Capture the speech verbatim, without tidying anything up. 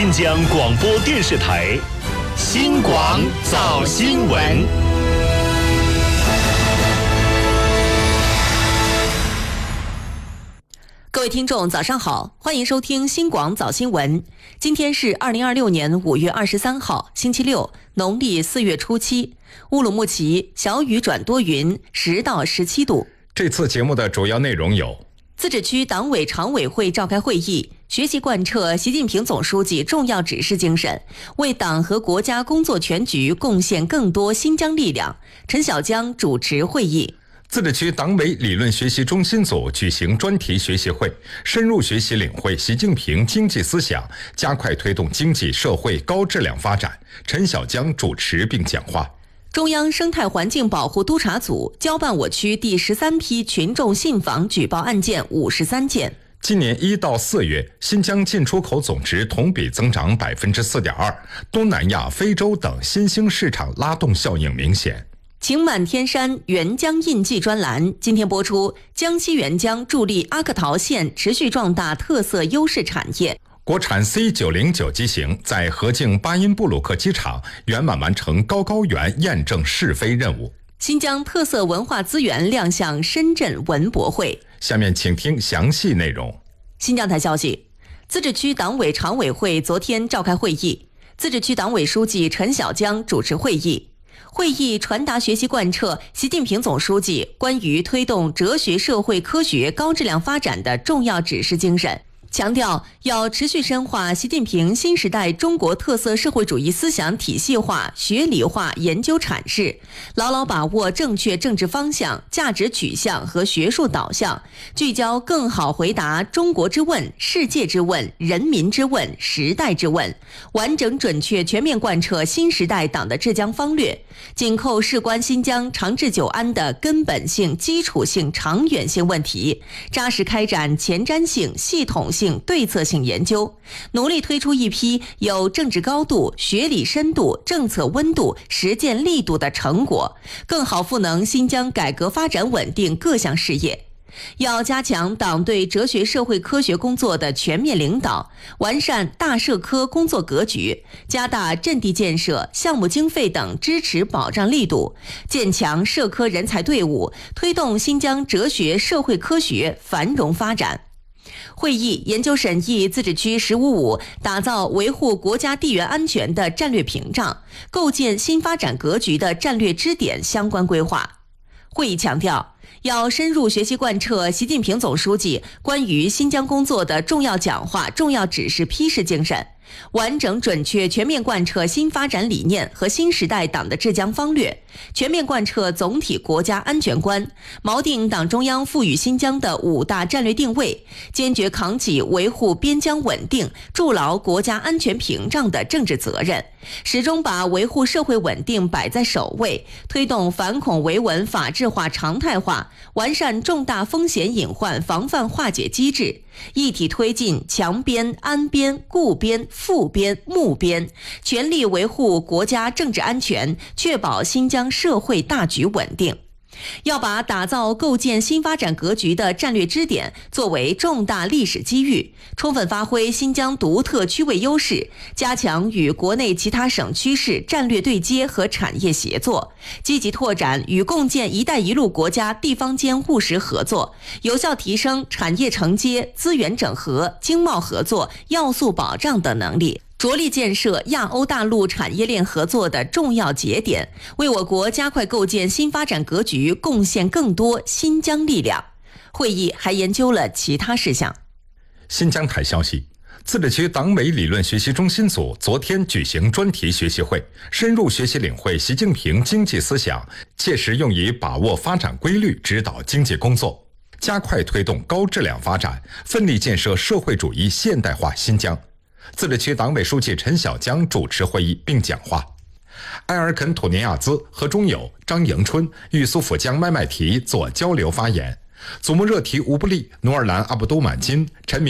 新疆广播电视台新广早新闻。 各位听众早上好，欢迎收听新广早新闻。今天是二零二六年五月二十三号星期六，农历四月初七。乌鲁木齐小雨转多云，十到十七度。 这次节目的主要内容有： 自治区党委常委会召开会议，学习贯彻习近平总书记重要指示精神，为党和国家工作全局贡献更多新疆力量。陈小江主持会议。 自治区党委理论学习中心组举行专题学习会，深入学习领会习近平经济思想，加快推动经济社会高质量发展。陈小江主持并讲话。 中央生态环境保护督察组交办我区第十三批群众信访举报案件五十三件。 今年一到四月，新疆进出口总值同比增长百分之四点二，东南亚、非洲等新兴市场拉动效应明显。 晴满天山沅江印记专栏今天播出，江西沅江助力阿克陶县持续壮大特色优势产业。 国产 C 九零九 机型在河静巴音布鲁克机场圆满完成高高原验证试飞任务。 新疆特色文化资源亮相深圳文博会。 下面请听详细内容。 新疆台消息，自治区党委常委会昨天召开会议，自治区党委书记陈小江主持会议。会议传达学习贯彻习近平总书记关于推动哲学社会科学高质量发展的重要指示精神，强调要持续深化习近平新时代中国特色社会主义思想体系化、学理化研究阐释，牢牢把握正确政治方向、价值取向和学术导向，聚焦更好回答中国之问、世界之问、人民之问、时代之问，完整准确全面贯彻新时代党的治疆方略，紧扣事关新疆长治久安的根本性、基础性、长远性问题，扎实开展前瞻性、系统性、对策性研究，努力推出一批有政治高度、学理深度、政策温度、实践力度的成果，更好赋能新疆改革发展稳定各项事业。要加强党对哲学社会科学工作的全面领导，完善大社科工作格局，加大阵地建设、项目经费等支持保障力度，建强社科人才队伍，推动新疆哲学社会科学繁荣发展。会议研究审议自治区“十五五”打造维护国家地缘安全的战略屏障，构建新发展格局的战略支点相关规划。会议强调，要深入学习贯彻习近平总书记关于新疆工作的重要讲话、重要指示批示精神，完整准确全面贯彻新发展理念和新时代党的治疆方略，全面贯彻总体国家安全观，锚定党中央赋予新疆的五大战略定位，坚决扛起维护边疆稳定、筑牢国家安全屏障的政治责任，始终把维护社会稳定摆在首位，推动反恐维稳法治化常态化，完善重大风险隐患防范化解机制，一体推进强边、安边、固边、复边、募边，全力维护国家政治安全，确保新疆社会大局稳定。要把打造构建新发展格局的战略支点作为重大历史机遇，充分发挥新疆独特区位优势，加强与国内其他省区市战略对接和产业协作，积极拓展与共建“一带一路”国家地方间务实合作，有效提升产业承接、资源整合、经贸合作、要素保障等能力，着力建设亚欧大陆产业链合作的重要节点，为我国加快构建新发展格局贡献更多新疆力量。会议还研究了其他事项。 新疆台消息，自治区党委理论学习中心组昨天举行专题学习会，深入学习领会习近平经济思想，切实用以把握发展规律指导经济工作，加快推动高质量发展，奋力建设社会主义现代化新疆。自治区党委书记陈小江主持会议并讲话。埃尔肯土年亚兹和中友、张迎春、玉苏府江麦麦提做交流发言。祖木热提吴布利、努尔兰阿卜都满金、陈明